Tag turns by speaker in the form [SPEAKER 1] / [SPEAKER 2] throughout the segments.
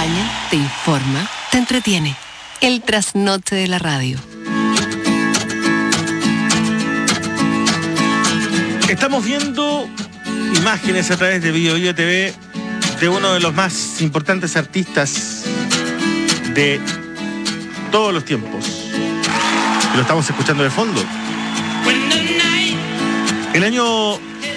[SPEAKER 1] acompaña, te informa, te entretiene. El trasnoche de la radio.
[SPEAKER 2] Estamos viendo imágenes a través de Bio TV de uno de los más importantes artistas de todos los tiempos. Y lo estamos escuchando de fondo. El año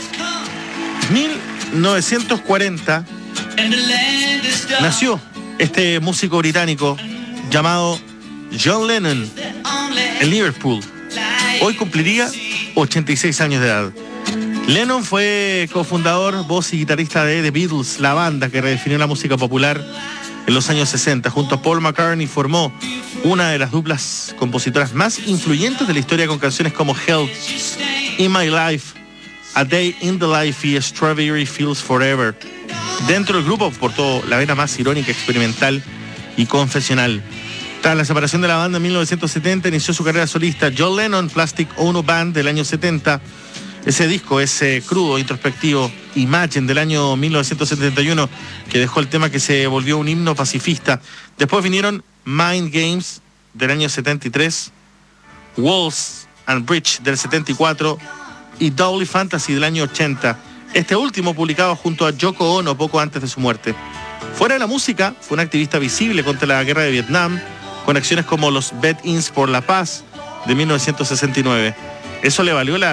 [SPEAKER 2] 1940 nació este músico británico llamado John Lennon en Liverpool. Hoy cumpliría 86 años de edad. Lennon fue cofundador, voz y guitarrista de The Beatles, la banda que redefinió la música popular en los años 60. Junto a Paul McCartney formó una de las duplas compositoras más influyentes de la historia, con canciones como Help, In My Life, A Day in the Life y Strawberry Fields Forever. Dentro del grupo portó la vena más irónica, experimental y confesional. Tras la separación de la banda en 1970, inició su carrera solista. John Lennon Plastic Ono Band del año 70. Ese disco, ese crudo, introspectivo, Imagine del año 1971, que dejó el tema que se volvió un himno pacifista. Después vinieron Mind Games del año 73, Walls and Bridge del 74 y Double Fantasy del año 80. Este último publicado junto a Yoko Ono poco antes de su muerte. Fuera de la música, fue un activista visible contra la guerra de Vietnam, con acciones como los Bet-ins por la paz de 1969. Eso le valió la